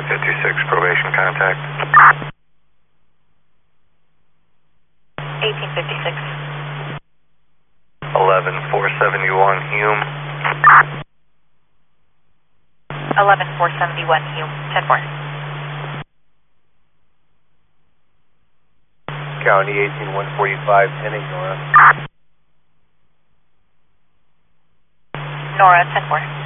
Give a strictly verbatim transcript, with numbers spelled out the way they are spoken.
eighteen fifty-six, probation contact. eighteen fifty-six. eleven four seventy-one Hume. eleven four seventy-one Hume, ten four. County eighteen one forty-five, ten eight, Nora. Nora, ten four.